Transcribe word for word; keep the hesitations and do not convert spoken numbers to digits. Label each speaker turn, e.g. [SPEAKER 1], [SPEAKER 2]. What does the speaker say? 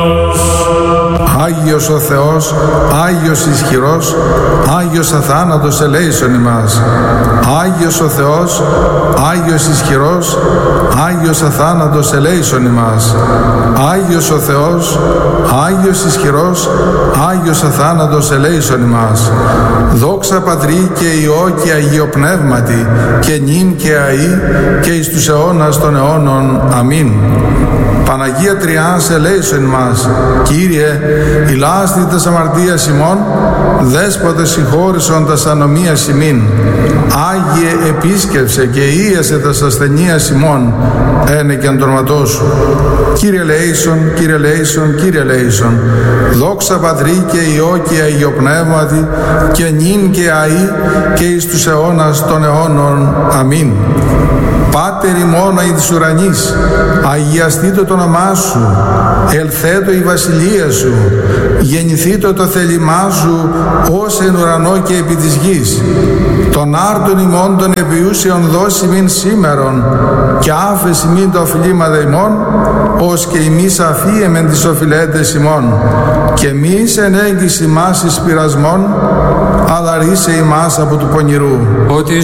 [SPEAKER 1] Άγιος ο Θεός, Άγιος ισχυρός, Άγιος αθάνατος ελέησον ημάς. Άγιος ο Θεός, Άγιος ισχυρός, Άγιος αθάνατος ελέησον ημάς. Άγιος ο Θεός, Άγιος ισχυρός, Άγιος αθάνατος ελέησον ημάς. Δόξα Πατρί και Υιό και Αγίο Πνεύματι, και νυν και αεί, και εις τους αιώνας των αιώνων. Αμήν. Παναγία Τριάς ελέησον ημάς. Κύριε, ηλάστη τας αμαρτίας ημών, Δέσποτε συγχώρησον τας ανομίας ημίν. Άγιε επίσκεψε και ίασε τας ασθενείας ημών, ένε και αντορματός σου. Κύριε ελέησον, Κύριε ελέησον, Κύριε ελέησον. Δόξα Πατρί και Υιό και Αγίο Πνεύματι, και νυν και αεί, και εις τους αιώνας των αιώνων. Αμήν. Πάτερ ημών ει της ουρανής, αγιαστήτω το όνομά σου, ελθέτω η βασιλεία σου, γεννηθήτω το θέλημά σου, ως εν ουρανό και επί της γης. Τον άρτον ημών των επιούσεων δώσει μην σήμερον, και άφεση μην τα οφειλήματα ημών, ως και εμείς αφίεμεν τις οφειλέτες ημών. Και μης εν έγκυς ημάς εις πειρασμών, αλλά ρίσε ημάς από του πονηρού.
[SPEAKER 2] Ότι